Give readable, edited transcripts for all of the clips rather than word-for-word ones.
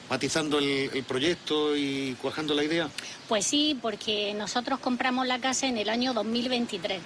matizando el proyecto y cuajando la idea? Pues sí, porque nosotros compramos la casa en el año 2023.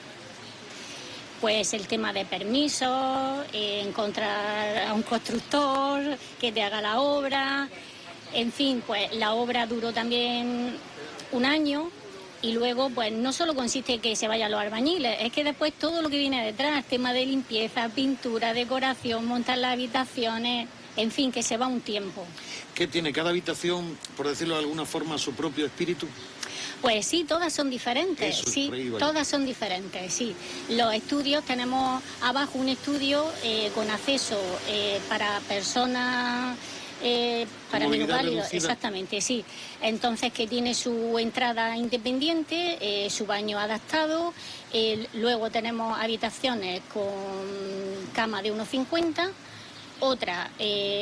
Pues el tema de permisos, encontrar a un constructor que te haga la obra, en fin, pues la obra duró también un año y luego pues no solo consiste en que se vayan los albañiles, es que después todo lo que viene detrás, tema de limpieza, pintura, decoración, montar las habitaciones, en fin, que se va un tiempo. ¿Qué tiene cada habitación, por decirlo de alguna forma, su propio espíritu? Pues sí, todas son diferentes, Eso, sí, todas son diferentes, sí. Los estudios, tenemos abajo un estudio con acceso para personas, para minusválidos, exactamente, sí. Entonces, que tiene su entrada independiente, su baño adaptado, luego tenemos habitaciones con cama de 1,50, otra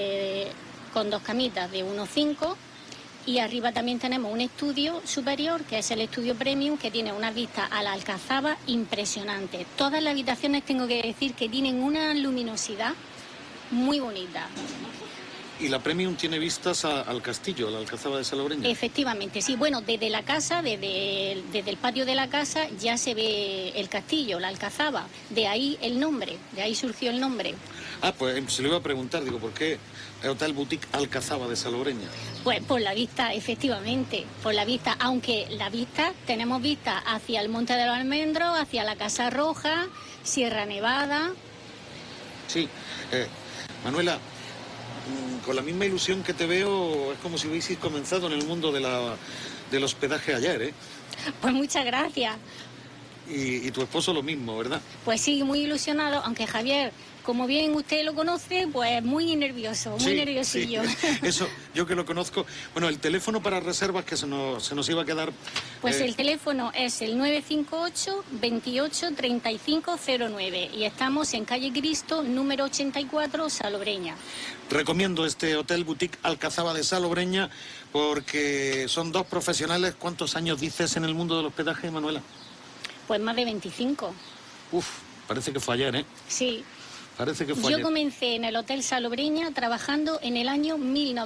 con 2 camitas de 1,5. Y arriba también tenemos un estudio superior, que es el estudio premium, que tiene una vista a la Alcazaba impresionante. Todas las habitaciones, tengo que decir, que tienen una luminosidad muy bonita. ¿Y la premium tiene vistas al castillo, a la Alcazaba de Salobreña? Efectivamente, sí. Bueno, desde la casa, desde el patio de la casa, ya se ve el castillo, la Alcazaba. De ahí el nombre, de ahí surgió el nombre. Ah, pues se lo iba a preguntar, digo, ¿por qué el Hotel Boutique Alcazaba de Salobreña? Pues por la vista, efectivamente, por la vista, aunque la vista, tenemos vista hacia el Monte de los Almendros, hacia la Casa Roja, Sierra Nevada. Sí, Manuela, con la misma ilusión que te veo, es como si hubieses comenzado en el mundo del hospedaje ayer, ¿eh? Pues muchas gracias. Y tu esposo lo mismo, ¿verdad? Pues sí, muy ilusionado, aunque Javier, como bien usted lo conoce, pues muy nervioso, muy nerviosillo. Sí. Eso, yo que lo conozco. Bueno, el teléfono para reservas que se nos iba a quedar... Pues el teléfono es el 958 28 35 09 y estamos en calle Cristo, número 84, Salobreña. Recomiendo este Hotel Boutique Alcazaba de Salobreña porque son 2 profesionales. ¿Cuántos años dices en el mundo del hospedaje, Manuela? Pues más de 25. Uf, parece que fue ayer, ¿eh? Sí. Parece que fue ayer. Yo comencé en el Hotel Salobreña trabajando en el año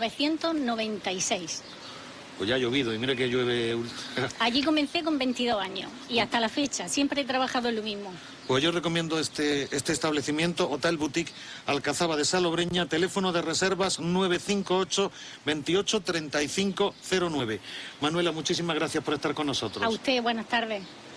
1996. Pues ya ha llovido y mira que llueve. Allí comencé con 22 años y hasta la fecha siempre he trabajado en lo mismo. Pues yo recomiendo este establecimiento, Hotel Boutique Alcazaba de Salobreña, teléfono de reservas 958 28 35 09. Manuela, muchísimas gracias por estar con nosotros. A usted, buenas tardes.